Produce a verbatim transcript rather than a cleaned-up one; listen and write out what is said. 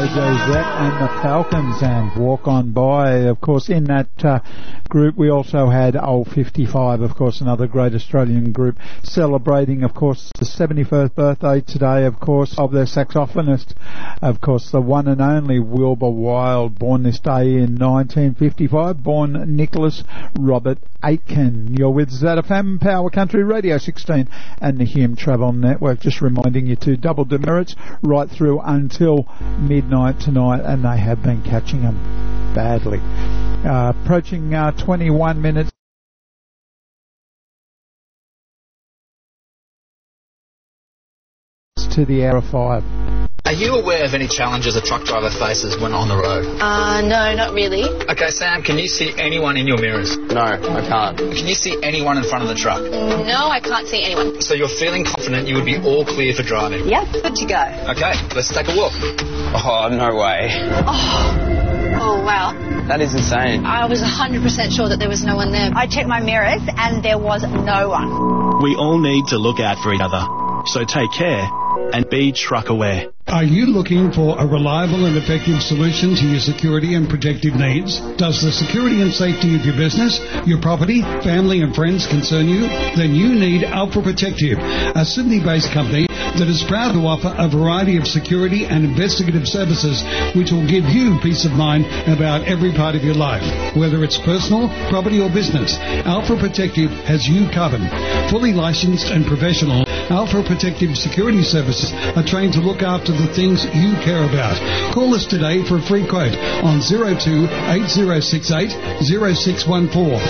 Josette and the Falcons and Walk On By. Of course, in that uh, group we also had Old fifty-five, of course, another great Australian group, celebrating, of course, the seventy-first birthday today, of course, of their saxophonist, of course, the one and only Wilbur Wilde, born this day in nineteen fifty-five, born Nicholas Robert Aitken. You're with Z F M, Power Country Radio sixteen and the Hume Travel Network. Just reminding you to double demerits right through until midnight tonight, and they have been catching them badly. Uh, approaching uh, twenty-one minutes to the hour of five. Are you aware of any challenges a truck driver faces when on the road? Uh, no, not really. Okay, Sam, can you see anyone in your mirrors? No, I can't. Can you see anyone in front of the truck? No, I can't see anyone. So you're feeling confident you would be all clear for driving? Yep, good to go. Okay, let's take a walk. Oh, no way. Oh, oh wow. That is insane. I was one hundred percent sure that there was no one there. I checked my mirrors and there was no one. We all need to look out for each other. So take care and be truck aware. Are you looking for a reliable and effective solution to your security and protective needs? Does the security and safety of your business, your property, family and friends concern you? Then you need Alpha Protective, a Sydney-based company that is proud to offer a variety of security and investigative services which will give you peace of mind about every part of your life. Whether it's personal, property or business, Alpha Protective has you covered. Fully licensed and professional, Alpha Protective Security Services are trained to look after the things you care about. Call us today for a free quote on zero two eight zero six eight zero six one four.